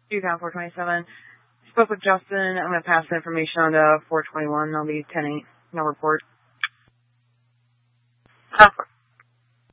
You count 427. Spoke with Justin. I'm going to pass the information on to 421. They'll be 10-8. No report.